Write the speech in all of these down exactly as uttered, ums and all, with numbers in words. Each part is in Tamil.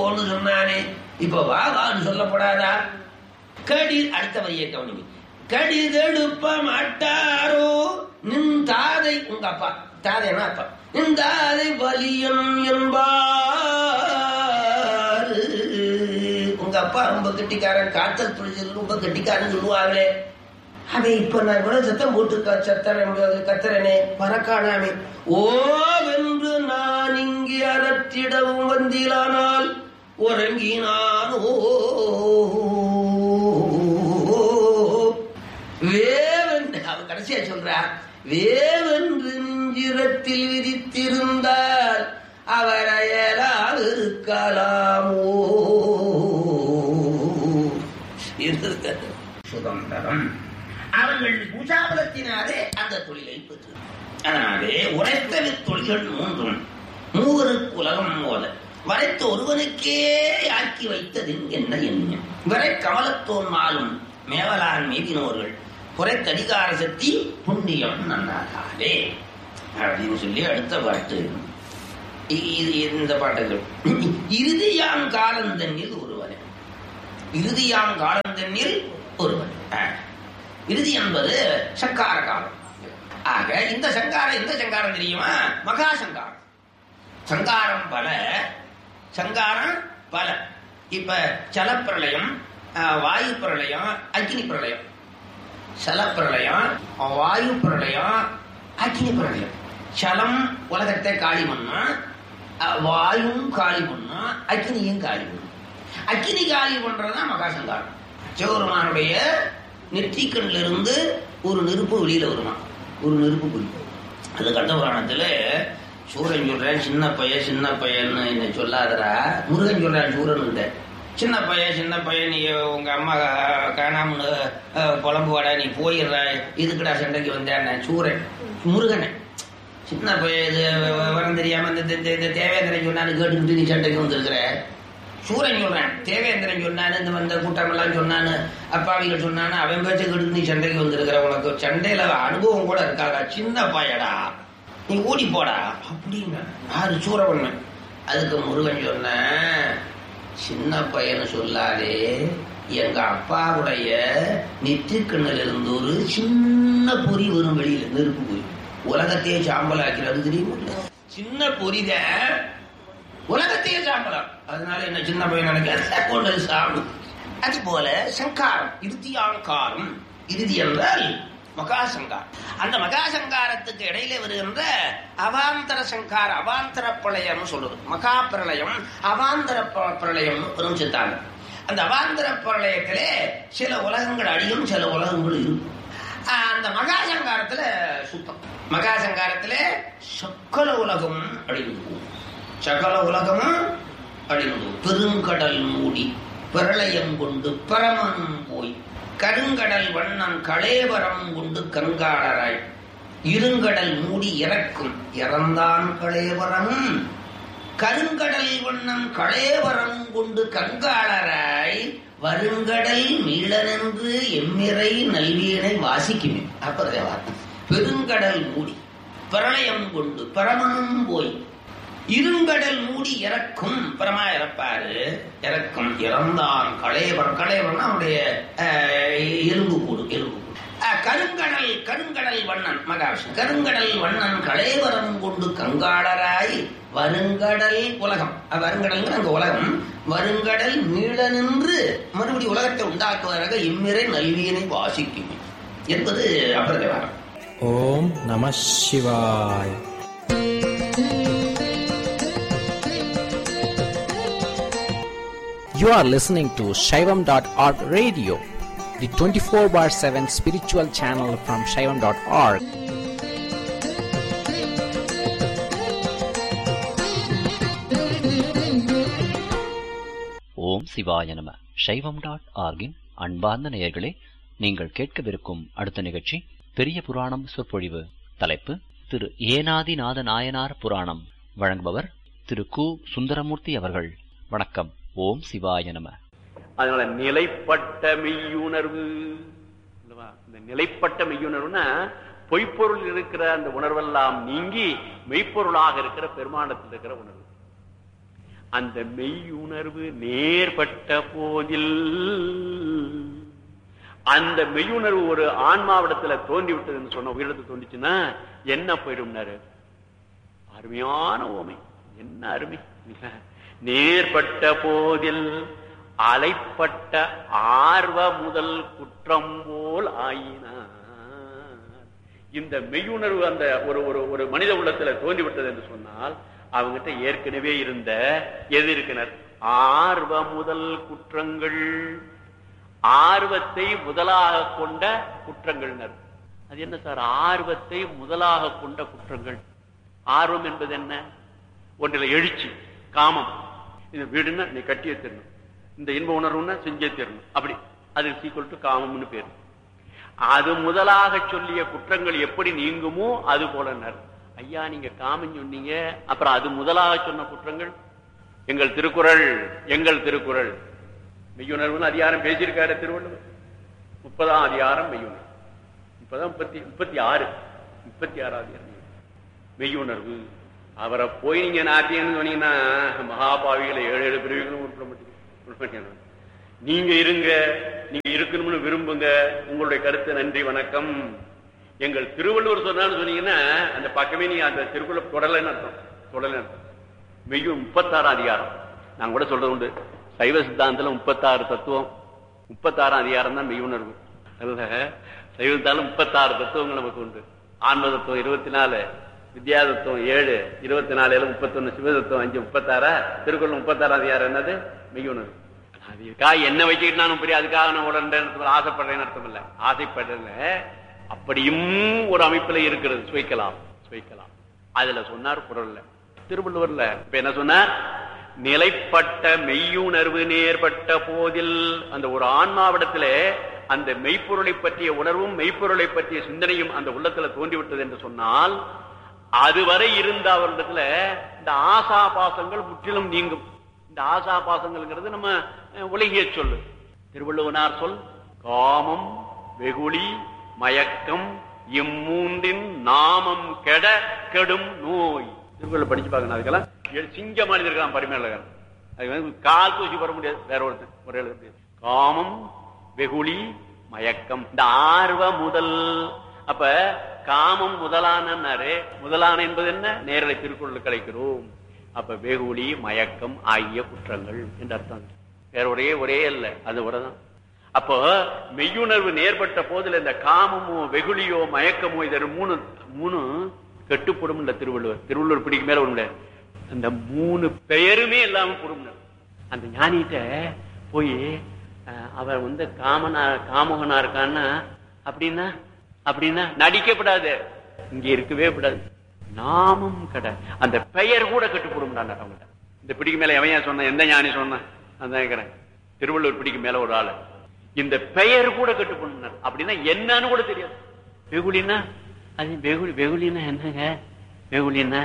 போன்னு சொன்னானே, இப்ப வா வான்னு சொல்லப்படாதா? கடி அடுத்த வரியை கவனிங்க. கடிதெடுப்ப மாட்டாரோ நின் தாதை, உங்க அப்பா தாதைனா அப்பா, நின் தாதை வலியன் என்பார். உங்க அப்பா ரொம்ப கெட்டிக்காரன், காத்தல் புரிஞ்சது ரொம்ப கெட்டிக்காரன் சொல்லுவாங்களே. அதை இப்ப நான் கூட சத்தம் போட்டு சத்தரன் கத்தரனே பறக்கானாமே. ஓவென்று நான் இங்கே அறத்திடவும் வந்திலானால் உறங்கினானோ வேவென்று அவன் கடைசியா சொல்றார். வேவென்று நெஞ்சிரத்தில் விதித்திருந்தால் அவர் அயலால் இருக்கலாமோ. சுதந்திரம் அவர்கள் பூஜாபலத்தினாலே அந்த தொழிலை பெற்று. அதனாலே உரைத்தவி தொழில்கள் மூன்றும் மூவருக்கு உலகம் போல வரைத்த ஒருவனுக்கே ஆக்கி வைத்ததின் என்ன எண்ணம். வரை கமலத்தோன் மாலும் மேவலான் மீதினோர்கள் குறைத்தடிகார சக்தி புண்ணியம் நன்னாலே அப்படின்னு சொல்லி அடுத்த பாட்டு. இந்த பாட்டுகள் இறுதியாம் காலந்தன்னில் ஒருவன், இறுதியாம் காலந்தன்னில் ஒருவன். இறுதி என்பது சங்கார காலம். ஆக இந்த சங்காரம் எந்த சங்காரம் தெரியுமா? மகா சங்காரம். சங்காரம் பல, சங்காரம் பல. இப்ப சலப்பிரளயம், வாயு பிரளயம், அக்னி பிரளயம். சலப்பிரளயம், வாயு பிரளயம், அக்னி பிரளயம். சலம் உலகத்தை காளி மண்ணா, வாயும் காளி மண்ணா, அக்னியும் காளி மண்ணா. அக்னி காளி பண்றதுதான் மகா சங்காரம். சிவபெருமானுடைய நெற்றிக்கண்ல இருந்து ஒரு நெருப்பு வெளியில வருமா, ஒரு நெருப்பு குறி. அது கண்ட புராணத்துல சூரன் சொல்றேன், சின்ன பையன் சின்ன பையன்னு என்ன சொல்லாதரா. முருகன் சொல்றான் சூரன் கிட்ட, சின்ன பையன் சின்ன பையன் நீ உங்க அம்மா காணாமனு குழம்பு வாடா, நீ போயிடுற, இதுக்குடா சண்டைக்கு வந்தேன் சூரன் முருகனை. சின்ன பையன் இது விவரம் தெரியாம இந்த தேவேந்திரன் சொன்னான்னு கேட்டுக்கிட்டு நீ சண்டைக்கு வந்திருக்கிற. சூரன் சொல்றேன் தேவேந்திரன் சொன்னானு, இந்த வந்த கூட்டம் எல்லாம் சொன்னானு, அப்பாவிகள் சொன்னானு, அவன் பேச்சை கேட்டு நீ சண்டைக்கு வந்திருக்கிற. உனக்கு சண்டையில அனுபவம் கூட இருக்காதா, சின்ன பாயடா, நீ ஓடி போடா அப்படின்னு யாரு சூரவண்ண. அதுக்கு முருகன் சொன்ன, சின்ன பையனை சொல்லாதே, எங்க அப்பாவுடைய நெற்றிக்கண்ணில் இருந்து ஒரு சின்ன பொறி வரும் வெளியில, நெருப்பு பொறி, உலகத்தையே சாம்பல் ஆக்கிறது தெரியுமா? சின்ன பொறித உலகத்தையே சாம்பலாம். அதனால என்ன சின்ன பையன் நினைக்க சாப்பிடும். அது போல சங்காரம், இறுதியாங்காரம். இறுதி என்றால் மகா சங்காரம். அந்த மகா சங்காரத்துக்கு இடையில வருகின்ற அவாந்தர சங்கார, அவாந்தர பிரளயம் சொல்றது. மகா பிரளயம், அவாந்தர பிரளயம் பெரும் சித்தாந்தம். அந்த அவாந்தர பிரளயத்திலே சில உலகங்கள் அழியும், சில உலகங்கள் இருக்கும். அந்த மகா சங்காரத்துல சுத்தம். மகா சங்காரத்துல சக்கல உலகம் அழிந்து போகும், சகல உலகமும் அழிந்து. பெருங்கடல் மூடி பிரளயம் கொண்டு பரமனும் போய் கருங்கடல் வண்ணம் கலேவரம் கொண்டு கங்காளராய் இருங்கடல் மூடி இறக்கும் இறந்தான் கலேவரமும் கருங்கடல் வண்ணம் கலேவரம் கொண்டு கங்காளராய் வருங்கடல் மீளனென்று எம்மிறை நல்வியனை வாசிக்குமே. அப்புறம் பெருங்கடல் மூடி பிரளயம் கொண்டு பரமனும் போய் இருங்கடல் மூடி இறக்கும், பரமா இறப்பாரு, இறக்கும் இறந்தான் கலேவர். கலேவர்னா அவனுடைய எலும்பு கூடு, எலும்பு கூடு. கருங்கடல் கருங்கடல் வண்ணன் மகாவிஷ்ணு, கருங்கடல் வண்ணன் கலேவரம் கொண்டு கங்காளராய் வருங்கடல் உலகம், வருங்கடல் அங்க உலகம், வருங்கடல் மீள நின்று மறுபடி உலகத்தை உண்டாக்குவதாக இம்மிறை நல்வியனை வாசிக்கும் என்பது அபரதேவாரம். ஓம் நம சிவாய். You are listening to Shaivam dot org radio, the twenty-four bar seven spiritual channel from Shaivam dot org. ஓம் சிவாய நம. சைவம் டாட் ஆர்கின் அன்பார்ந்த நேயர்களே, நீங்கள் கேட்கவிருக்கும் அடுத்த நிகழ்ச்சி பெரிய புராணம் சொற்பொழிவு. தலைப்பு திரு ஏனாதிநாத நாயனார் புராணம். வழங்குபவர் திரு கு சுந்தரமூர்த்தி அவர்கள். வணக்கம். ஓம் சிவாய நம. அதனால நிலைப்பட்ட மெய்யுணர்வு, இந்த நிலைப்பட்ட மெய்யுணர்வுனா பொய்ப்பொருள் இருக்கிற அந்த உணர்வெல்லாம் நீங்கி மெய்ப்பொருளாக இருக்கிற பெருமானத்தில் இருக்கிற உணர்வு. அந்த மெய்யுணர்வு நேர்பட்ட போதில் அந்த மெய்யுணர்வு ஒரு ஆன்மாவிடத்துல தோண்டி விட்டதுன்னு சொன்ன உயிரிடத்துல தோண்டிச்சுன்னா என்ன போயிடும்னாரு. அருமையான ஓமை, என்ன அருமை. நேர்பட்ட போதில் அலைப்பட்ட ஆர்வ முதல் குற்றம் போல் ஆயினார். இந்த மெய்யுணர்வு அந்த ஒரு ஒரு மனித உள்ளத்துல தோண்டி விட்டது என்று சொன்னால் அவங்கிட்ட ஏற்கனவே இருந்த எது இருக்கிறார்? ஆர்வ முதல் குற்றங்கள், ஆர்வத்தை முதலாக கொண்ட குற்றங்கள். அது என்ன சார் ஆர்வத்தை முதலாக கொண்ட குற்றங்கள்? ஆர்வம் என்பது என்ன? ஒன்றில் எழுச்சி, காமம். இந்த வீடுன்னா நீ கட்டியே தரணும், இந்த இன்ப உணர்வுன்னா செஞ்சே தரணும், அப்படி அது சீக்குவல் டு காமம்னு பேரு. அது முதலாக சொல்லிய குற்றங்கள் எப்படி நீங்குமோ அது போலனர். ஐயா நீங்க காமம் சொன்னீங்க, அப்புறம் அது முதலாக சொன்ன குற்றங்கள் எங்கள் திருக்குறள், எங்கள் திருக்குறள் மெய்யுணர்வுன்னு அதிகாரம் பேசியிருக்காரு திருவள்ளுவர். முப்பதாம் அதிகாரம் மெய்யுணர்வு, இப்பதான் முப்பத்தி முப்பத்தி ஆறு முப்பத்தி ஆறாம் அதிகாரம் மெய்யுணர்வு. அவரை போய் நீங்க நாட்டியன்னு சொன்னீங்கன்னா மகாபாவிகளை ஏழு ஏழு பிரிவுகளும் உட்பட மாட்டீங்க. நீங்க இருங்க, நீங்க இருக்கணும்னு விரும்புங்க, உங்களுடைய கருத்து நன்றி வணக்கம். எங்கள் திருவள்ளுவர் சொன்னான்னு சொன்னீங்கன்னா அந்த பக்கமே நீங்க அந்த திருக்குறள் தொடலைன்னு அர்த்தம், தொடலைன்னு அர்த்தம். மெய்யு முப்பத்தாறாம் அதிகாரம் நான் கூட சொல்றது உண்டு. சைவ சித்தாந்தத்துல முப்பத்தாறு தத்துவம், முப்பத்தாறாம் அதிகாரம் தான் மெய்யுணர்வு. அல்ல சைவ சித்தாந்தம் முப்பத்தாறு தத்துவங்கள் நமக்கு உண்டு. ஆன்ம தத்துவம் இருபத்தி நாலு, வித்யா தத்துவம் ஏழு, இருபத்தி நாலு ஏழு முப்பத்தி ஒண்ணு, சிவ தத்துவம் அஞ்சு, முப்பத்தாறா திருக்குறள் முப்பத்தாறாம் அதிகாரம் என்னது? மெய்யுணர்வு. அதுக்காக என்ன வச்சுக்கிட்டு நானும் பெரிய அதுக்காக நான் உடனே ஆசைப்படுறேன்னு அர்த்தம் இல்லை, ஆசைப்படுறேன். அப்படியும் ஒரு அமைப்புல இருக்கிறது, சுவைக்கலாம் சுவைக்கலாம். அதுல சொன்னார் குறள்ல, திருவள்ளுவர்ல இப்ப என்ன சொன்னார்? நிலைப்பட்ட மெய்யுணர்வு நேர்பட்ட போதில், அந்த ஒரு ஆன்மாவிடத்துல அந்த மெய்ப்பொருளை பற்றிய உணர்வும் மெய்ப்பொருளை பற்றிய சிந்தனையும் அந்த உள்ளத்துல தோன்றிவிட்டது என்று சொன்னால் அதுவரை இருந்த அவரிடத்துல இந்த ஆசா பாசங்கள் முற்றிலும் நீங்கும். இந்த ஆசா பாசங்கள்ங்கிறது நம்ம உலகிய சொல்லு. திருவள்ளுவனார் சொல் காமம் வெகுளி மயக்கம் இம்மூன்றின் நாமம் கெட கெடும் நோய். திருக்குறள் படிச்சு பாக்கணும். அதுக்கெல்லாம் சிங்கமா இருக்கான் பரிமேலகன். அது வந்து கால் தூசி வர முடியாது, வேற ஒருத்தன் ஒரு எழுத முடியாது. காமம் வெகுளி மயக்கம், இந்த ஆர்வ முதல். அப்ப காமம் முதலானாரு, முதலான என்பது என்ன? நேரலை திருக்குறள் கிடைக்கிறோம். அப்ப வெகுளி மயக்கம் ஆகிய குற்றங்கள் என்று அர்த்தம். வேற ஒரே ஒரே இல்ல, அது ஒரேதான். அப்போ மெய்யுணர்வு நேர்பட்ட போதில் இந்த காமமோ வெகுளியோ மயக்கமோ இது மூணு மூணு கெட்டுப்படும் இல்ல திருவள்ளுவர். திருவள்ளுவர் பிடிக்கு மேல ஒரு அந்த மூணு பெயருமே இல்லாம போடும். அந்த ஞானிகிட்ட போய் அவர் வந்து காமனா காமகனா இருக்கான்னா அப்படின்னா அப்படின்னா நடிக்கப்படாது, இங்க இருக்கவே கூடாது. நாமம் கடை அந்த பெயர் கூட கட்டுப்படும். அவங்ககிட்ட இந்த பிடிக்கு மேல எவையா சொன்ன, எந்த ஞானி சொன்ன அதான் திருவள்ளுவர் பிடிக்கு மேல ஒரு ஆளு இந்த பெயர் கூட கட்டுப்படும். அப்படின்னா என்னன்னு கூட தெரியாது. வெகுளின்னா அது வெகுளி, வெகுளின்னா என்னங்க? வெகுளின்னா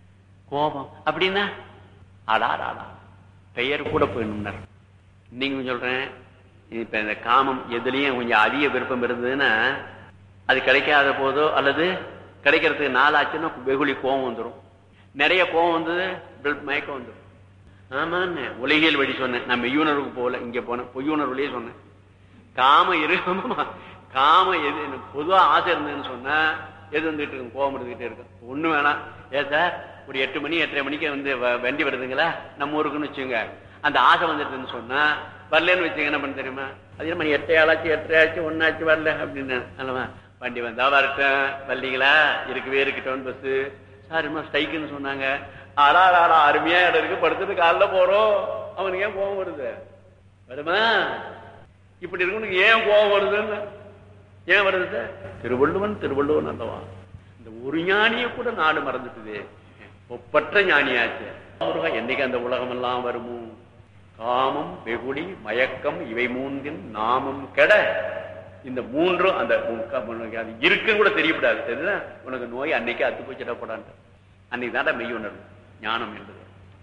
கோபம் அப்படின்னா ஆடா ஆடா பெயர் கூட போயிடணும். நீங்க சொல்றேன் இப்ப இந்த காமம் எதுலயும் கொஞ்சம் அதிக விருப்பம் இருந்ததுன்னா அது கிடைக்காத போதோ அல்லது கிடைக்கிறதுக்கு நாளாச்சுன்னா வெகுளி கோபம் வந்துடும். நிறைய கோபம் வந்தது மயக்கம் வந்துடும். ஆமா உலகியல் வழி சொன்னேன், நான் மெய்யுணர்வுக்கு போகல, இங்க போனேன் பொய்யுணர்வுலயே சொன்னேன். காம இருக்குமா காம எது பொதுவா ஆசை இருந்ததுன்னு சொன்னா எது வந்துட்டு இருக்கும்? கோபம் இருந்துகிட்டே இருக்கும். ஒண்ணு வேணாம், ஏ சார் ஒரு எட்டு மணி எட்டரை மணிக்கு வந்து வண்டி வருதுங்களா நம்ம ஊருக்குன்னு வச்சுங்க, அந்த ஆசை வந்துட்டுன்னு சொன்னா வரலன்னு வச்சுங்க என்ன பண்ண தெரியுமா? அது மணி எட்டையாளாச்சு எட்டரையாச்சு ஒன்னாச்சு வரல அப்படின்னு அல்லவா, வண்டி வந்தா வரட்டும், வரலீங்களா இருக்கவே இருக்கட்டும் பஸ் சார் இன்னும் ஸ்ட்ரைக்குன்னு சொன்னாங்க. ஆடா ஆடா அருமையா இடம் இருக்கு, படுத்துட்டு காலைல போறோம், அவனுக்கு ஏன் கோபம் வருது? வருமா? இப்படி இருக்கு ஏன் கோபம் வருதுன்னு ஏன் வருது? திருவள்ளுவன் திருவள்ளுவன் அல்லவா. இந்த ஒரு ஞானிய கூட நாடு மறந்துட்டுது, ஒப்பற்ற ஞானியாச்சு. என்னைக்கு அந்த உலகம் எல்லாம் வருமோ? காமம் வெகுளி மயக்கம் இவை மூன்றின் நாமம் கெட. இந்த மூன்றும் அந்த இருக்குன்னு கூட தெரியப்படாது. தெரியுதா உனக்கு நோய் அன்னைக்கு அத்து போச்சிடப்படாது. அன்னைக்கு தாண்டா மெய்யுணர்வு ஞானம் என்பது.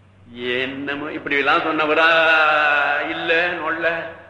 என்னமோ இப்படி எல்லாம் சொன்னவரா இல்ல நொல்ல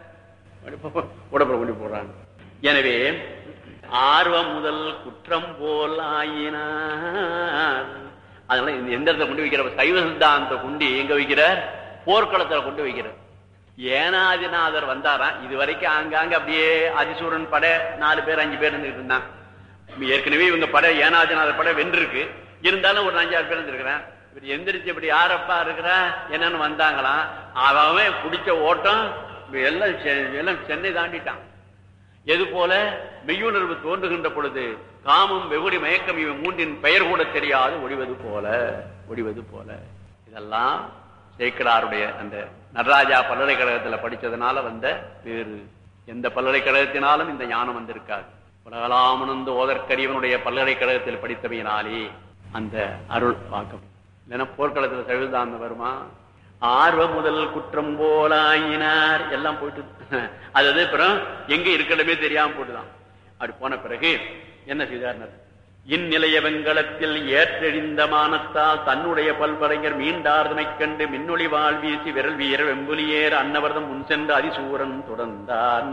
உடம்புல கொண்டு போடுறாங்க. எனவே ஆர்வம் முதல் குற்றம் போல் ஆயினார். அதனால எந்த இடத்துல கொண்டு வைக்கிற? சைவ சித்தாந்த கொண்டு எங்க வைக்கிறார்? போர்க்களத்துல கொண்டு வைக்கிறார். ஏனாதிநாதர் வந்தாராம். இது வரைக்கும் ஆங்காங்க அப்படியே அதிசூரன் படை நாலு பேர் அஞ்சு பேர் இருந்துட்டு இருந்தான். ஏற்கனவே இவங்க படை ஏனாதிநாதர் படை வென்றிருக்கு, இருந்தாலும் ஒரு அஞ்சாறு பேர் இருந்திருக்கிறேன். இப்படி எந்திரிச்சு இப்படி யாரப்பா இருக்கிறா என்னன்னு வந்தாங்களாம். அவன் குடிச்ச ஓட்டம் எல்லாம் எல்லாம் சென்னை தாண்டிட்டான். எது போல மெய்யுணர்வு தோன்றுகின்ற பொழுது காமம் வெகுடி மயக்கம் இவன் மூன்றின் பெயர் கூட தெரியாது ஒழிவது போல ஒழிவது போல. இதெல்லாம் சேக்கிழாருடைய அந்த நடராஜா பல்கலைக்கழகத்துல படிச்சதுனால வந்த வேறு எந்த பல்கலைக்கழகத்தினாலும் இந்த ஞானம் வந்திருக்காது. உலகலாமனந்து ஓதற்கரியவனுடைய பல்கலைக்கழகத்தில் படித்தவையினாலே அந்த அருள் பார்க்க. இல்லைன்னா போர்க்களத்துல சவிதாந்த வருமா? ஆர்வ முதல் குற்றம் போலாயினார் எல்லாம் போயிட்டு அதாவது அப்புறம் எங்க இருக்கணுமே தெரியாம போட்டுதான். அப்படி போன பிறகு என்ன செய்தார்? இந்நிலைய வெங்கலத்தில் ஏற்றெழிந்த மானத்தால் தன்னுடைய பல்வரைஞர் மீண்டார்தமை கண்டு மின்னொளி வாழ் வீசி விரல் வீர வெம்புலியேர் அன்னவர்தம் முன் சென்று அதிசூரன் தொடர்ந்தான்.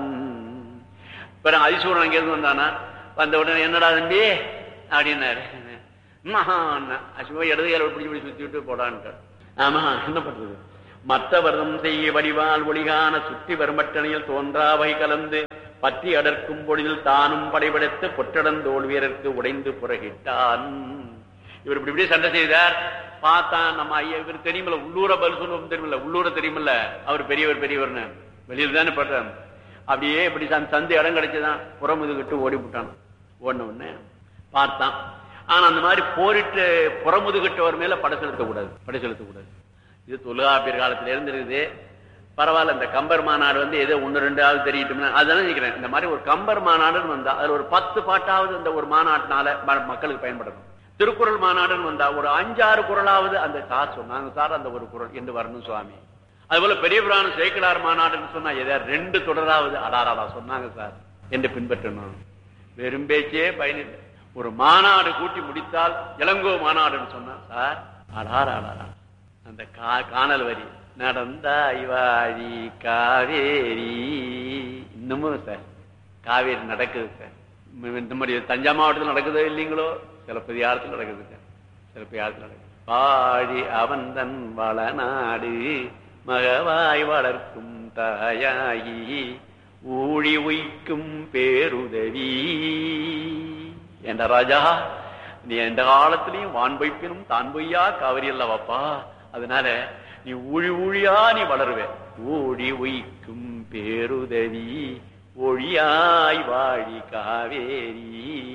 பிறகு அதிசூரன் அங்கிருந்து வந்தானா? வந்த உடனே என்னடா தம்பி அப்படின்னாரு. மகான் அசுவ இடது கையில பிடிச்சி பிடிச்சி சுத்தி விட்டு போடான்ட்டார். ஆமா, என்ன பண்றது? மற்றவர்தம் செய்ய வடிவால் ஒளிகான சுற்றி வருமட்டணையில் தோன்றாவை கலந்து பற்றி அடர்க்கும் பொழுதில் தானும் படைபடுத்த பொற்றடந்தோல் வீரருக்கு உடைந்து புறகிட்டான். இவர் இப்படி இப்படி சண்டை செய்தார். பார்த்தான் நம்ம ஐயா, இவர் தெரியுமில்ல, உள்ளூர பதில் சொல்லுவோம் தெரியுமில்ல, உள்ளூர தெரியுமில்ல, அவர் பெரியவர் பெரியவர்னு வெளியில் தானே படுறான். அப்படியே இப்படி சந்தை இடம் கிடைச்சுதான் புறமுதுகிட்டு ஓடி விட்டான். ஓடின உடனே பார்த்தான். ஆனா அந்த மாதிரி போரிட்டு புறமுதுகிட்டவர் மேல படை செலுத்தக்கூடாது, படை செலுத்தக்கூடாது. இது தொல்காப்பியர் காலத்துல இருந்து இருக்குது. பரவாயில்ல, இந்த கம்பர் மாநாடு வந்து ஏதோ ஒன்னு ரெண்டாவது தெரியட்டும் அதெல்லாம் நினைக்கிறேன். இந்த மாதிரி ஒரு கம்பர் மாநாடுன்னு வந்தா அதுல ஒரு பத்து பாட்டாவது இந்த ஒரு மாநாட்டினால மக்களுக்கு பயன்படணும். திருக்குறள் மாநாடுன்னு வந்தா ஒரு அஞ்சாறு குறளாவது அந்த சார் சொன்னாங்க சார் அந்த ஒரு குறள் என்று வரணும் சுவாமி. அதுபோல பெரிய புராணம் சேக்கிழார் மாநாடுன்னு சொன்னா ஏதாவது ரெண்டு தொடராவது அடாராடா சொன்னாங்க சார் என்று பின்பற்றணும். வெறும் பேச்சே பயனில்லை. ஒரு மாநாடு கூட்டி முடித்தால் இளங்கோ மாநாடுன்னு சொன்னா சார் அடாராடா அந்த காணல் வரி நடந்தாய் வாழி காவேரி. இன்னமும் சார் காவேரி நடக்குது சார். இந்த மாதிரி தஞ்சா மாவட்டத்தில் நடக்குதோ இல்லைங்களோ, சிலப்பதிகாரத்தில் நடக்குது சார், சிலப்பதிகாரத்தில் நடக்குது. பாடி அவந்தன் வளநாடு மகவாய் வளர்க்கும் தாயாகி ஊழி உய்க்கும் பேருதவி என்ற ராஜா, நீ எந்த காலத்திலையும் வான் வைப்பினும் தான் பொய்யா காவிரி அல்லவாப்பா. அதனால நீ ஊழி ஊழியா நீ வளருவே. ஊழி உய்க்கும் பேருதவி ஒழியாய் வாழி காவேரி.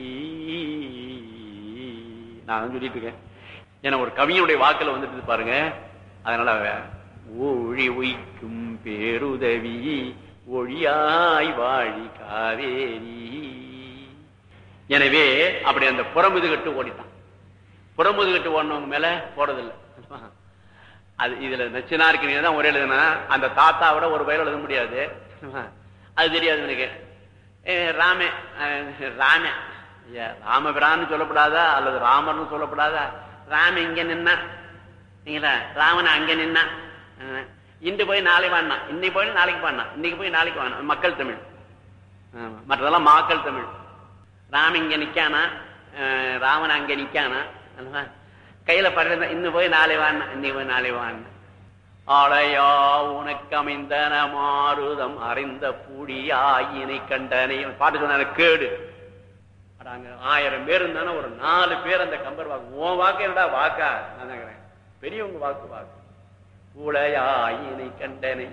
நான் சொல்லிட்டு இருக்கேன். ஏன்னா ஒரு கவிஞனுடைய வாக்குல வந்துட்டு பாருங்க. அதனால ஊழி உய்க்கும் பேருதவி ஒழியாய் வாழி காவேரி. எனவே அப்படி அந்த புறமுதுகட்டு ஓடிட்டான். புறமுதுகட்டு ஓடினவங்க மேல போறதில்லை. அது இதுல நச்சினாருக்கு தான் ஒரே எழுதுனா அந்த தாத்தாவோட ஒரு பயிர் எழுத முடியாது, அது தெரியாது எனக்கு. ராமே ராமே ராமபிரான்னு சொல்லப்படாதா அல்லது ராமர்னு சொல்லப்படாதா? ராம இங்க நின்னா நீங்களா, ராமன் அங்க நின்னா, இன்று போய் நாளை வாடினா, இன்னைக்கு போய் நாளைக்கு பாடினா, இன்னைக்கு போய் நாளைக்கு வாடினா. மக்கள் தமிழ், மற்றதெல்லாம் மாக்கள் தமிழ். ராம இங்க நிக்கானா, ராமன் அங்க நிக்கானா, கையில படுறதா இன்னும் போய் நாளை வாடினா, இன்னைக்கு போய் நாளை வாடினா. ஆளையா உனக்கு அமைந்தன மாறுதம் அறிந்த பூடியாயினை கண்டனை பாட்டு சொன்ன கேடு. அடாங்க ஆயிரம் பேர் இருந்தானே ஒரு நாலு பேர் அந்த கம்பர் வாக்கு. உன் வாக்கு என்னடா வாக்கா? நான் கேக்குறேன், பெரியவங்க வாக்கு வாக்கு. பூளையாயினை கண்டனை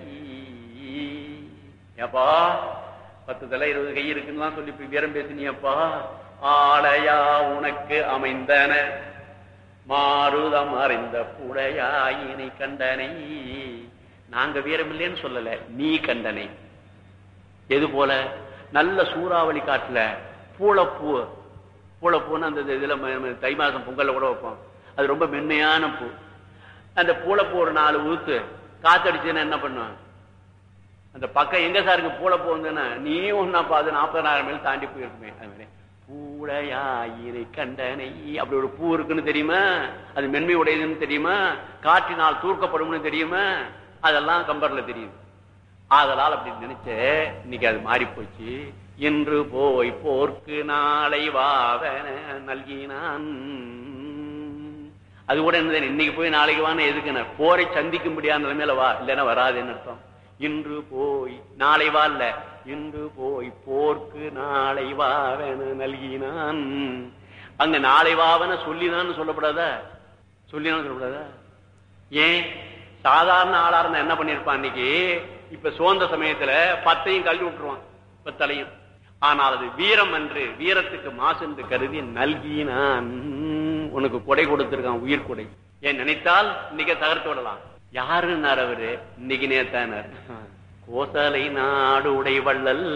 ஏப்பா பத்து தலை இருபது கை இருக்குன்னு சொல்லி வீரம் பேசினியப்பா. ஆளையா உனக்கு அமைந்தன மாறுதம் அறிந்த புடையாயினை கண்டனை. நாங்க வீரம் இல்லைன்னு சொல்லல, நீ கண்டனை. எது போல? நல்ல சூறாவளி காட்டுல பூளப்பூ, பூளப்பூன்னு அந்த இதுல தை மாசம் பொங்கல்ல கூட வைப்போம். அது ரொம்ப மென்மையான பூ. அந்த பூளப்பூ ஒரு நாலு ஊத்து காத்தடிச்சுன்னா என்ன பண்ணும்? அந்த பக்கம் எங்க சாருக்கு பூளப்பூ வந்துன்னா நீ ஒன்னாப்பா அது நாற்பதாயிரம் மேல் தாண்டி போயிருக்குமே. அது மாதிரி பூளையாயிரை கண்டனை அப்படி ஒரு பூ இருக்குன்னு தெரியுமா? அது மென்மை உடையதுன்னு தெரியுமா? காற்றினால் தூர்க்கப்படும்னு தெரியுமா? அதெல்லாம் கம்பர்ல தெரியுது. அதனால் அப்படி நினைச்ச இன்னைக்கு அது மாறி போச்சு. இன்று போய் போர்க்கு நாளை வாவன நல்கினான். அது கூட என்ன, இன்னைக்கு போய் நாளைக்கு வான்னு எதுக்குன்னு, போரை சந்திக்கும்படியான நிலைமையில வா, இல்லைன்னா வராதுன்னு அர்த்தம். இன்று போய் நாளை வா இல்ல, இன்று போய் போர்க்கு நாளை வாவென நல்கினான். அங்க நாளை வாவன சொல்லினான்னு சொல்லப்படாதா? சொல்லினான்னு சொல்லப்படாதா? ஏன்? சாதாரண ஆளா இருந்தா என்ன பண்ணிருப்பான் இன்னைக்கு, இப்ப சோந்த சமயத்துல பத்தையும் கல்வி விட்டுருவான், பத்தலையும். ஆனால் அது வீரம் என்று, வீரத்துக்கு மாசு என்று கருதி நல்கினான். உனக்கு கொடை கொடுத்திருக்கான், உயிர் கொடை. ஏன் நினைத்தால் இன்னைக்கு தகர்த்து விடலாம். யாருன்னார் அவரு? இன்னைக்கு நேத்தானார். கோசலை நாடு உடை வள்ளல்.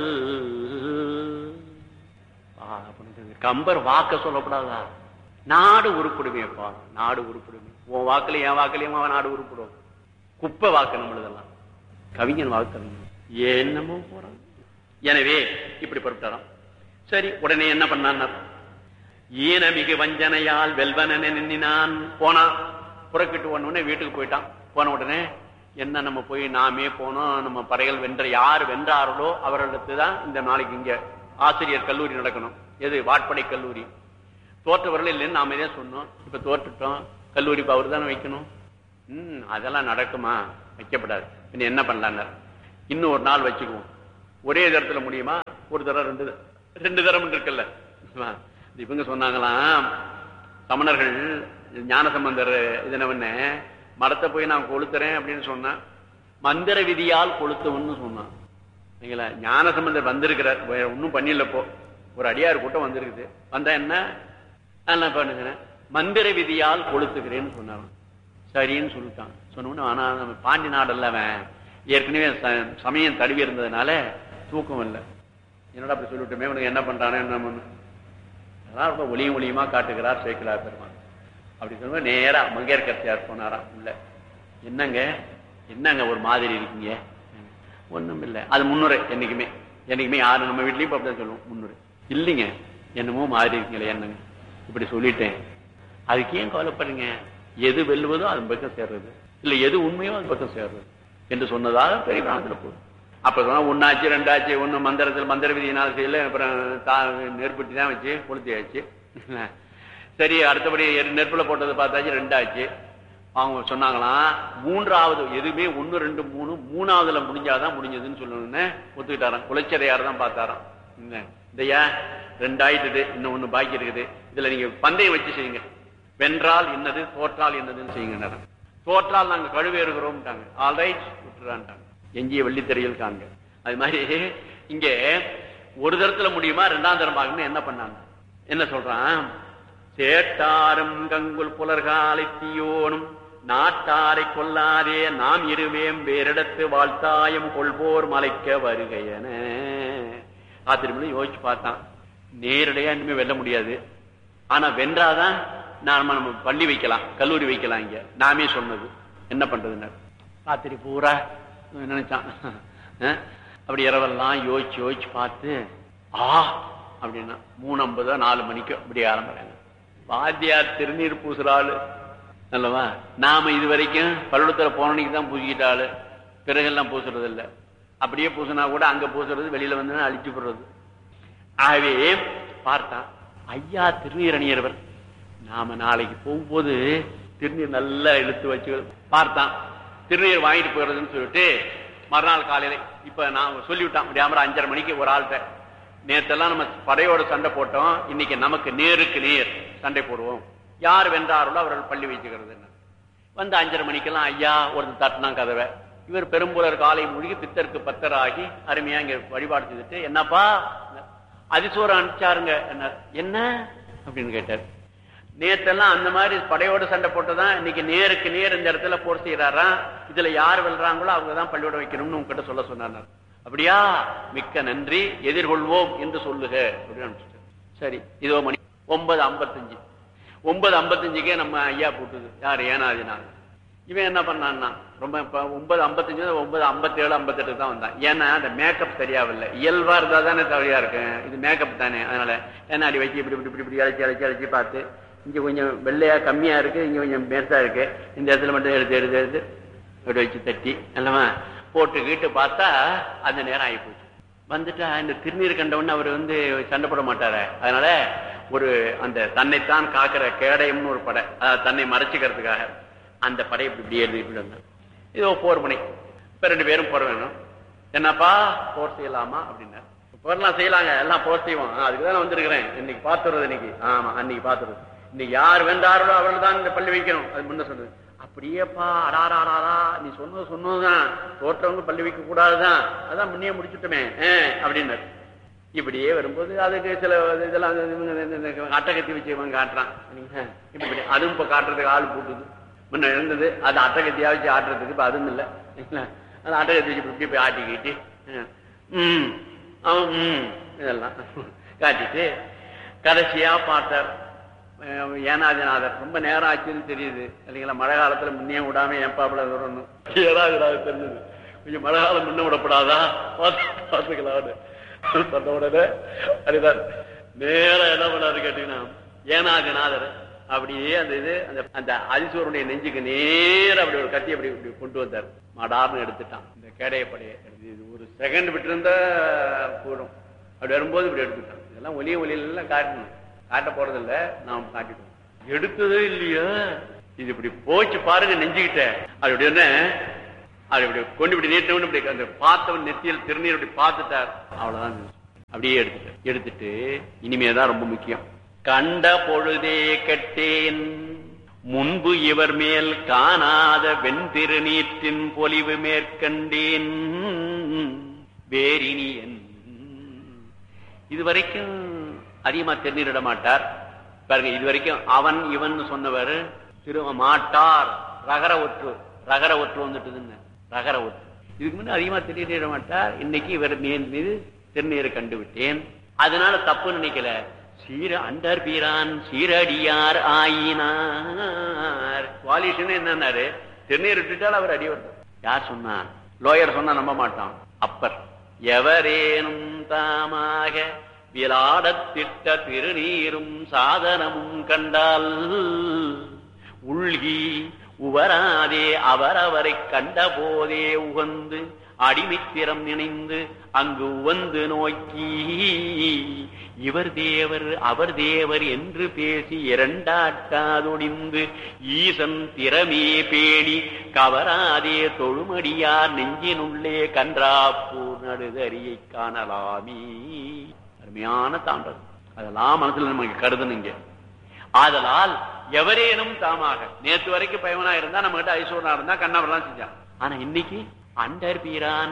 கம்பர் வாக்க சொல்லப்படாதா? நாடு உருப்படுமேப்பா, நாடு உருப்படுமே. உன் வாக்குல என் வாக்குலயும் அவன் நாடு உருப்படும். குப்பை வாக்கு நம்மளதெல்லாம், கவிஞன் வாக்கு என்னமோ போறான். எனவே இப்படி பொறுத்தாராம். சரி, உடனே என்ன பண்ணான்? ஈனமிகு வஞ்சனையால் வெல்வன நின்னான். போனா புறக்கிட்டு உடனே வீட்டுக்கு போயிட்டான். போன உடனே என்ன, நம்ம போய் நாமே போனோம், நம்ம படைகள் வென்ற, யார் வென்றார்களோ அவர்களுக்கு தான் இந்த நாளைக்கு இங்க ஆசிரியர் கல்லூரி நடக்கணும். எது? வாட்படை கல்லூரி. தோற்றவர்கள் இல்லைன்னு நாம இதே சொன்னோம். இப்ப தோற்றுட்டோம், கல்லூரி அவர் தானே வைக்கணும். உம் அதெல்லாம் நடக்குமா? வைக்கப்படாது. இன்னும் என்ன பண்ணலான்னு, இன்னும் ஒரு நாள் வச்சுக்குவோம். ஒரே தரத்துல முடியுமா? ஒரு தரம், ரெண்டு ரெண்டு தரம் இருக்குல்ல. இவங்க சொன்னாங்களாம், சமணர்கள் ஞானசம்பந்தர் இதனவன மரத்தை போய் நான் கொளுத்துறேன் அப்படின்னு சொன்னா, மந்திர விதியால் கொளுத்தவன்னு சொன்னான். நீங்களா ஞானசம்பந்தர் வந்திருக்கிறார், ஒன்னும் பண்ணிடலப்போ, ஒரு அடியார் கூட்டம் வந்திருக்குது. வந்தா என்ன பண்ணுங்க, மந்திர விதியால் கொளுத்துக்கிறேன்னு சொன்னாராம். சரின்னு சொல்லிட்டான். சொன்னோன்னு, ஆனா நம்ம பாண்டி நாடல்லவன் ஏற்கனவே சமயம் தழுவி இருந்ததுனால தூக்கம் இல்லை. என்னடா அப்படி சொல்லிவிட்டுமே, உனக்கு என்ன பண்றானே என்ன அதான் ரொம்ப ஒளியும் ஒளியுமா காட்டுகிறார் சேக்கிழார் பெருமான். அப்படி சொல்லும்போது நேரா மங்கையர்கரசியார் போனாராம் உள்ள. என்னங்க என்னங்க ஒரு மாதிரி இருக்கீங்க? ஒண்ணும் இல்லை. அது முன்னுரை. என்னைக்குமே என்னைக்குமே யாரு நம்ம வீட்லயும் அப்படிதான் சொல்லுவோம், முன்னுரை. இல்லைங்க என்னமோ மாதிரி இருக்கீங்களே, என்னங்க இப்படி சொல்லிட்டேன். அதுக்கு ஏன் கவலைப்படுறீங்க? எது வெல்லுவதோ அது பக்கம் சேர்றது, இல்ல எது உண்மையோ அது பக்கம் சேர்றது என்று சொன்னதாக பெரிய காலத்துல போதும். அப்ப சொன்னா ஒன்னாச்சு ரெண்டாச்சு, ஒண்ணு மந்திரத்தில் மந்திர விதியினால செய்யல, அப்புறம் நெருப்பட்டி தான் வச்சு கொளுத்தியாச்சு. சரி, அடுத்தபடி நெருப்புல போட்டதை பார்த்தாச்சு, ரெண்டாச்சு. அவங்க சொன்னாங்களாம் மூன்றாவது எதுவுமே ஒன்னு ரெண்டு மூணு மூணாவதுல முடிஞ்சாதான் முடிஞ்சதுன்னு சொல்லணும்னு ஒத்துக்கிட்டாராம். குலைச்சதையார் தான் பார்த்தாராம். இதையா ரெண்டாயிட்டு இன்னும் ஒண்ணு பாக்கி இருக்குது, இதுல நீங்க பந்தயம் வச்சு செய்யுங்க, வென்றால் என்னது தோற்றால் என்னதுன்னு செய்யுங்க. தோற்றால் நாங்க கழுவேறுகிறோம், ஆல்ரைட் விட்டுறான்ட்டாங்க. எஞ்சிய வெள்ளித்திரையில் காண்க. அது மாதிரி இங்க ஒரு தரத்துல முடியுமா, ரெண்டாம் தரம் ஆகணும். என்ன பண்ணாங்க, என்ன சொல்றான்? சேட்டாரும் கங்குல் புலர்காலை தீயோனும் நாட்டாரை கொல்லாதே நாம் இருவேம் வேறிடத்து வாழ்த்தாயம் கொள்வோர் மலைக்க வருகையன. ஆத்திரமே யோசிச்சு பார்த்தான். நேரடியா இனிமே வெல்ல முடியாது, ஆனா வென்றாதான் நாம நம்ம பள்ளி வைக்கலாம், கல்லூரி வைக்கலாம். இங்க நாமே சொன்னது என்ன பண்றதுன்னு ராத்திரி பூரா நினைச்சான். அப்படி இரவெல்லாம் யோசிச்சு யோசிச்சு பார்த்து ஆ அப்படின்னா மூணு ஐம்பதோ நாலு மணிக்கு அப்படி ஆரம்பிறாங்க. வாத்தியார் திருநீர் பூசுறாள் நல்லவா. நாம இது வரைக்கும் பள்ளிக்கூடத்துல போனனைக்கு தான் பூசிக்கிட்டாள், பிறகெல்லாம் பூசுறது இல்லை. அப்படியே பூசினா கூட அங்க பூசுறது, வெளியில வந்து அழிச்சு போடுறது. ஆகவே பார்த்தான், ஐயா திருநீர் அணியறவர், நாம நாளைக்கு போகும்போது திருநீர் நல்லா இழுத்து வச்சு பார்த்தான். திருநீர் வாங்கிட்டு போயிடுறதுன்னு சொல்லிட்டு மறுநாள் காலையில இப்ப நான் சொல்லிவிட்டான் முடியாம அஞ்சரை மணிக்கு ஒரு ஆள்கிட்ட, நேற்றெல்லாம் நம்ம படையோட சண்டை போட்டோம், இன்னைக்கு நமக்கு நேருக்கு நேர் சண்டை போடுவோம், யார் வென்றார்களோ அவர்கள் பள்ளி வச்சுக்கிறது. வந்து அஞ்சரை மணிக்கெல்லாம் ஐயா ஒருத்தர் தட்டினா கதவை. இவர் பெரும்புலர் காலை மூழ்கி பித்தருக்கு பத்தராகி அருமையா இங்க வழிபாடு செய்துட்டு, என்னப்பா அதிசோரம் அனுப்பிச்சாருங்க. என்ன என்ன அப்படின்னு கேட்டார். நேத்தெல்லாம் அந்த மாதிரி படையோட சண்டை போட்டுதான் இன்னைக்கு நேருக்கு நேர் இந்த இடத்துல போர் செய்யறாரா, இதுல யார் வெல்றாங்களோ அவங்கதான் பள்ளியோட வைக்கணும்னு உங்ககிட்ட சொல்ல சொன்னார். அப்படியா, மிக்க நன்றி, எதிர்கொள்வோம் என்று சொல்லுக அப்படின்னு. சரி, இதோ மணி ஒன்பது ஐம்பத்தஞ்சு ஒன்பது ஐம்பத்தஞ்சுக்கே நம்ம ஐயா போட்டுது. யார்? ஏனாதினார். இவன் என்ன பண்ணான்னா ரொம்ப இப்ப ஒன்பது ஐம்பத்தஞ்சு ஒன்பது ஐம்பத்தி ஏழு ஐம்பத்தெட்டு தான் வந்தான். ஏன்னா அந்த மேக்கப் சரியாவில்லை, இயல்பா இருந்தா தானே தவறியா இருக்கு, இது மேக்கப் தானே. அதனால ஏன்னாடி வச்சு இப்படி இப்படி இப்படி அழைச்சி அழைச்சி அழைச்சி பார்த்து இங்க கொஞ்சம் வெள்ளையா கம்மியா இருக்கு, இங்க கொஞ்சம் பெருசா இருக்கு, இந்த இடத்துல மட்டும் எடுத்து எடுத்து எடுத்து அப்படி வச்சு தட்டி அல்லவா போட்டுக்கிட்டு பார்த்தா அந்த நேரம் ஆகி போச்சு. வந்துட்டா இந்த திருநீர் கண்டவொன்னு அவர் வந்து சண்டை போட மாட்டாரு. அதனால ஒரு அந்த தன்னைத்தான் காக்கிற கேடயம்னு ஒரு படை, அதாவது தன்னை மறைச்சிக்கிறதுக்காக அந்த படை இப்படி இப்படி எழுதிட்டு வந்தாங்க. இதோ போர் மணி, இப்ப ரெண்டு பேரும் போர் வேணும். என்னப்பா போர் செய்யலாமா அப்படின்னா, போர்லாம் செய்யலாங்க, எல்லாம் போர் செய்வோம், அதுக்குதான் வந்திருக்கிறேன், இன்னைக்கு பாத்துறது. இன்னைக்கு ஆமா அன்னைக்கு பாத்துறது, இன்னைக்கு யார் வென்றாரோ அவர்கள் தான் இந்த பள்ளி வைக்கணும். அது முன்ன சொன்னது. அப்படியேப்பா அடாராடாரா நீ சொன்னது சொன்னதுதான், தோற்றவங்க பள்ளி வைக்க கூடாதுதான், அதான் முன்னே முடிச்சுட்டோமே அப்படின்னாரு. இப்படியே வரும்போது அதுக்கு சில இதெல்லாம் அட்டகத்தி வச்சு காட்டுறான். இப்படி அதுவும் இப்ப காட்டுறதுக்கு ஆள் போட்டுது. முன்ன இருந்தது அது அட்டகத்தியா வச்சு ஆட்டுறதுக்கு இப்ப அதுவும் இல்லை. அது அட்டகத்தி வச்சு இப்படி போய் ஆட்டிக்கிட்டு உம் அவன் உம் இதெல்லாம் காட்டிட்டு கடைசியா பார்த்தார் ஏனாதிநாதர். ரொம்ப நேரம் ஆச்சுன்னு தெரியுது இல்லைங்களா, மழை காலத்துல முன்னே விடாம ஏப்பாப்புல வரணும். ஏனாதிநாதர் தெரிஞ்சது கொஞ்சம் மழை காலம் முன்ன விடப்படாதா பார்த்துக்கலாம் சொன்ன உடனே அதுதான் நேரம் என்ன பண்ணாரு கேட்டீங்கன்னா, ஏனாதிநாதர் அப்படியே அந்த இது அந்த அந்த அதிசோருடைய நெஞ்சுக்கு நேரம் அப்படி ஒரு கத்தி அப்படி இப்படி கொண்டு வந்தார். மாடார்னு எடுத்துட்டான் இந்த கேடைய படைய. ஒரு செகண்ட் விட்டு இருந்தா போடும், அப்படி வரும்போது இப்படி எடுத்துட்டான். இதெல்லாம் ஒலிய ஒலியில எல்லாம் காட்டணும், காட்ட போறது இல்ல, நாம் காட்டிட்டோம். எடுத்ததே இல்லையா, இது இப்படி போச்சு பாருங்க நெஞ்சுக்கிட்ட. அப்படி என்ன அது இப்படி கொண்டு இப்படி நீட்டவன் இப்படி அந்த பார்த்தவன் நெத்தியில் திருநீர் அப்படி பார்த்துட்டார். அவ்வளவுதான், அப்படியே எடுத்துட்டார். எடுத்துட்டு இனிமேதான் ரொம்ப முக்கியம். கண்ட பொழுதே கெட்டேன் முன்பு இவர் மேல் காணாத வெண்திருநீற்றின் பொலிவு மேற்கண்டேன் வேரினியன். இதுவரைக்கும் அதிகமா திருநீரிட மாட்டார் பாருங்க. இதுவரைக்கும் அவன் இவன் சொன்னவர் திரும்ப மாட்டார். ரகர ஒற்று ரகர ஒற்று வந்துட்டுதுன்னு ரகர ஒற்று. இதுக்கு முன்ன அதிகமா திருநீரிட மாட்டார். இன்னைக்கு இவர் மீது திருநீரை கண்டுவிட்டேன், அதனால தப்பு நினைக்கல. சீர அண்டர் பீரான் சீரடியார் ஆயினார். குவாலிஷன் என்னன்னாரு, திருநீர் விட்டுட்டால் அவர் அடி வருது. யார் சொன்னா? லோயர் சொன்னா நம்ப மாட்டான். அப்பர் எவரேனும் தாமாக விளாடத்திட்ட திருநீரும் சாதனமும் கண்டால் உள்கி உவராதே அவரவரை கண்ட போதே உகந்து அடிமைத்திறம் நினைந்து அங்கு உவந்து நோக்கி இவர் தேவர் அவர் தேவர் என்று பேசி இரண்டாட்டாதொடிந்து ஈசன் திறமே பேணி கவராதே தொழுமடியார் நெஞ்சினுள்ளே கன்றாப்பூர் நடுதறியை காணலாமே. அருமையான தாண்டது. அதெல்லாம் மனசுல நமக்கு கருதுனுங்க. ஆதலால் எவரேனும் தாமாக, நேற்று வரைக்கும் பயவனா இருந்தா நம்ம கிட்ட ஐசோனா இருந்தா கண்ணாவெல்லாம் செஞ்சான். ஆனா இன்னைக்கு அண்டர் பீரான்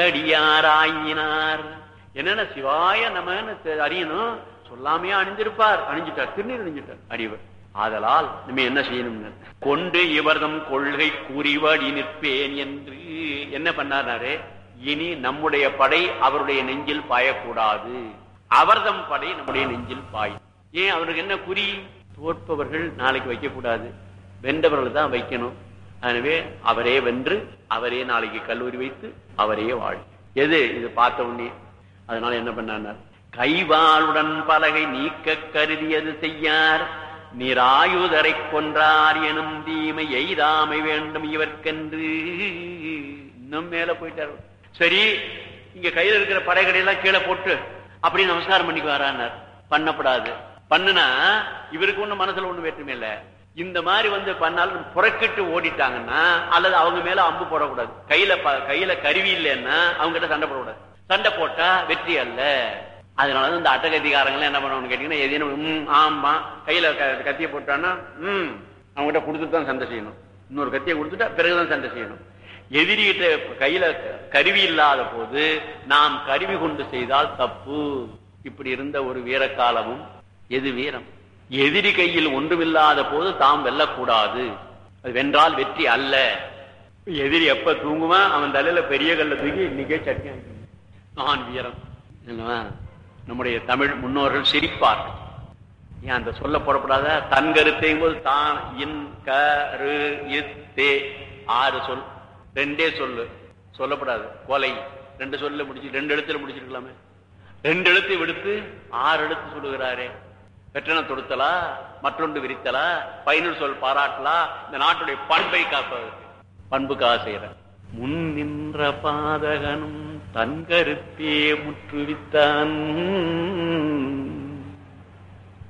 சீரடியாராயினார். என்னன்னா சிவாய நம்ம அறியணும் சொல்லாமையா அணிஞ்சிருப்பார், அணிஞ்சிட்டார், திருநீர் அணிஞ்சிட்டார் அடிவர். ஆதலால் நம்ம என்ன செய்யணும், கொண்டு இவர்தம் கொள்கை கூறிவாடி நிற்பேன் என்று என்ன பண்ணாரு. இனி நம்முடைய படை அவருடைய நெஞ்சில் பாயக்கூடாது, அவர்தம் படை நம்முடைய நெஞ்சில் பாய். ஏன் அவருக்கு என்ன குறி? தோற்பவர்கள் நாளைக்கு வைக்க கூடாது, வென்றவர்கள் தான் வைக்கணும். எனவே அவரே வென்று அவரே நாளைக்கு கல்லூரி வைத்து அவரே வாழ். எது இது பார்த்த உடனே அதனால என்ன பண்ணார், கைவாளுடன் பலகை நீக்க கருதியது செய்யார் நிராயுதரை கொன்றார் எனும் தீமை எய்தாமை வேண்டும் இவர்க்கென்று. இன்னும் மேல போயிட்டார். சரி, இங்க கையில இருக்கிற படைகளையெல்லாம் கீழே போட்டு அப்படி நமஸ்காரம் பண்ணிக்கு வரானார். பண்ணப்படாது. பண்ணுனா இவருக்கு ஒண்ணு மனசுல ஒண்ணு வேற்றுமே இல்ல. இந்த மாதிரி வந்து பண்ணாலும் புறக்கிட்டு ஓடிட்டாங்கன்னா அல்லது அவங்க மேல அம்பு போடக்கூடாது. கையில கையில கருவி இல்லைன்னா அவங்க கிட்ட சண்டை போடக்கூடாது. சண்டை போட்டா வெற்றி அல்ல. அதனால இந்த அட்டகத்திகாரங்களை என்ன பண்ணணும்னு கேட்டீங்கன்னா, எதையும் ஆமா கையில கத்தியை போட்டான்னா உம் அவங்க கிட்ட கொடுத்துட்டு தான் சண்டை செய்யணும். இன்னொரு கத்தியை கொடுத்துட்டா பிறகுதான் சண்டை செய்யணும். எதிரிகிட்ட கையில கருவி இல்லாத போது நாம் கருவி கொண்டு செய்தால் தப்பு. இப்படி இருந்த ஒரு வீர காலமும் எது வீரம்? எதிரி கையில் ஒன்றுமில்லாத போது தாம் வெல்லக்கூடாது. அது வென்றால் வெற்றி அல்ல. எதிரி எப்ப தூங்குமா அவன் தலையில பெரிய கல்ல தூக்கி இன்னைக்கே சட்னி நான் வீரம். நம்முடைய தமிழ் முன்னோர்கள் சிரிப்பார். ஏன் அந்த சொல்ல போடப்படாத? தன் கருத்தையும் போது தான் இன் கரு இத்தே ஆறு சொல், ரெண்டே சொல்லு சொல்லப்படாது. கொலை ரெண்டு சொல்ல முடிச்சு ரெண்டு எழுத்துல முடிச்சிருக்கலாமே. ரெண்டு எழுத்தை விடுத்து ஆறு எழுத்து சொல்லுகிறாரே. வெற்றன தொடுத்தலா, மற்றொன்று விரித்தலா, பயனுள் சொல் பாராட்டலா, இந்த நாட்டுடைய பண்பை காப்பதற்கு பண்புக்காக செய்யற. முன் நின்ற பாதகனும் தன் கருத்தே முற்றுவித்தான்.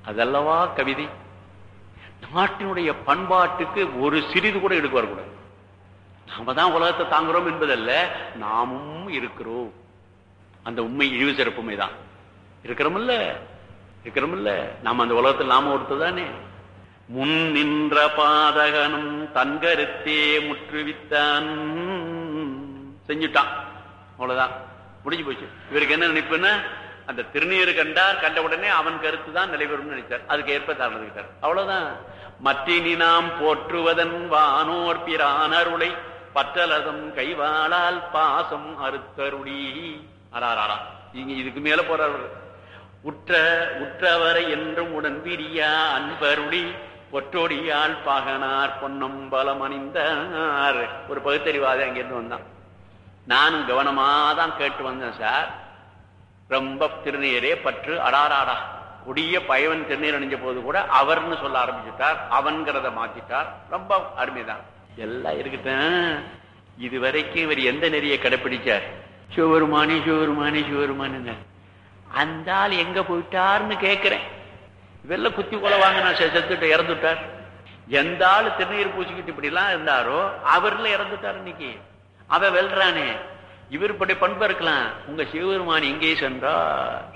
அதல்லவா கவிதை. நாட்டினுடைய பண்பாட்டுக்கு ஒரு சிறிது கூட எடுக்க வரக்கூடாது. நாம தான் உலகத்தை தாங்குறோம் என்பதல்ல, நாமும் இருக்கிறோம். அந்த உண்மை இழிவு சிறப்புமை தான். இருக்கிறோம்ல இருக்கிறோம்ல நாம அந்த உலகத்தில் நாம ஒருத்ததானே. முன் நின்ற பாதகனும் தன் கருத்தே முற்றுவித்தான். செஞ்சுட்டான், அவ்வளவுதான், முடிஞ்சு போச்சு. இவருக்கு என்ன நினைப்புன்னா, அந்த திருநீர் கண்டார், கண்ட உடனே அவன் கருத்து தான் நிலைபெறும் நினைச்சார். அதுக்கு ஏற்ப நடந்துகிட்டார், அவ்வளவுதான். மற்றினி நாம் போற்றுவதன் வானோர் பிரான் அருளை பற்றலதம் கைவாளால் பாசம் அறுத்தருளி. அராரா, இங்க இதுக்கு மேல போறார். உற்ற உற்றவரை என்றும் உடன் பிரியா அன்பருளி ஒற்றோடியால் பாகனார் பொன்னம் பலம் அணிந்தார். ஒரு பகுத்தறிவாதி அங்கிருந்து வந்தான். நானும் கவனமாதான் கேட்டு வந்தேன் சார். ரொம்ப திருநீரே பற்று, அடாராடா, கொடிய பயவன் திருநீர் அணிஞ்ச போது கூட அவர்னு சொல்ல ஆரம்பிச்சுட்டார், அவன்கிறத மாத்திட்டார். ரொம்ப அருமைதான். எல்லாம் இருக்கட்டும். இதுவரைக்கும் இவர் எந்த நெறியை கடைப்பிடிச்சார்? சிவருமானி சிவருமானி சிவருமானி. அந்த ஆள் எங்க போயிட்டார்னு கேட்கிறேன். வெள்ள குத்தி கொலை வாங்கினா செத்துட்டு இறந்துட்டார். எந்த ஆள் திருநீர் பூசிக்கிட்டு இப்படி எல்லாம் இருந்தாரோ அவர்ல இறந்துட்டார். இன்னைக்கு அவ வெல்றானே. இவர் இப்படி பண்பு இருக்கலாம். உங்க சிவபெருமான் எங்கே சென்றார்?